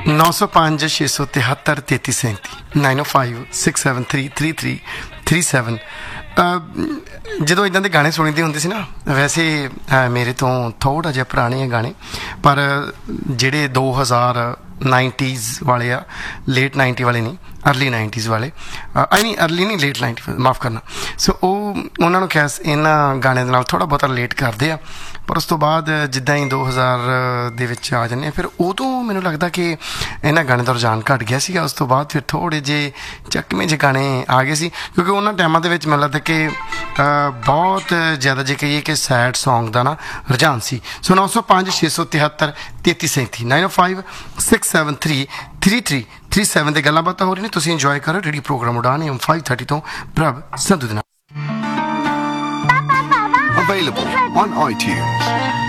905 673 3337 905 673 3337। ਜਦੋਂ ਇੱਦਾਂ ਦੇ ਗਾਣੇ ਸੁਣੀਦੇ ਹੁੰਦੇ ਸੀ ਨਾ, ਵੈਸੇ ਮੇਰੇ ਤੋਂ ਥੋੜ੍ਹਾ ਜਿਹਾ ਪੁਰਾਣੇ ਆ ਗਾਣੇ, ਪਰ ਜਿਹੜੇ 2090s ਵਾਲੇ ਆ, ਲੇਟ 90 ਵਾਲੇ ਨਹੀਂ, ਅਰਲੀ 90s ਵਾਲੇ, ਨਹੀਂ ਅਰਲੀ ਨਹੀਂ, ਲੇਟ 90, ਮਾਫ਼ ਕਰਨਾ। ਸੋ ਉਹਨਾਂ ਨੂੰ ਖੈਸ ਇਹਨਾਂ ਗਾਣਿਆਂ ਦੇ ਨਾਲ ਥੋੜ੍ਹਾ ਬਹੁਤਾ ਰਿਲੇਟ ਕਰਦੇ ਆ। ਪਰ ਉਸ ਤੋਂ ਬਾਅਦ ਜਿੱਦਾਂ ਹੀ 2000 ਦੇ ਵਿੱਚ ਆ ਜਾਂਦੇ ਆ, ਫਿਰ ਉਦੋਂ ਮੈਨੂੰ ਲੱਗਦਾ ਕਿ ਇਹਨਾਂ ਗਾਣਿਆਂ ਦਾ ਰੁਝਾਨ ਘੱਟ ਗਿਆ ਸੀਗਾ। ਉਸ ਤੋਂ ਬਾਅਦ ਫਿਰ ਥੋੜ੍ਹੇ ਜਿਹੇ ਚੱਕਵੇਂ ਜਿਹੇ ਗਾਣੇ ਆ ਗਏ ਸੀ, ਕਿਉਂਕਿ ਉਹਨਾਂ ਟਾਈਮਾਂ ਦੇ ਵਿੱਚ ਮੈਨੂੰ ਲੱਗਦਾ ਕਿ ਬਹੁਤ ਜ਼ਿਆਦਾ ਜੇ ਕਹੀਏ ਕਿ ਸੈਡ ਸੌਂਗ ਦਾ ਨਾ ਰੁਝਾਨ ਸੀ। ਸੋ 905 673 3337 905 673 3337 ਦੇ ਗੱਲਾਂ ਬਾਤਾਂ ਹੋ ਰਹੀਆਂ ਨੇ। ਤੁਸੀਂ ਇੰਜੋਏ ਕਰੋ ਰੇਡੀਓ ਪ੍ਰੋਗਰਾਮ ਉਡਾਨ AM 530 ਤੋਂ ਪ੍ਰਭ ਸੰਧੂ ਦੇ ਨਾਲ। Available on iTunes.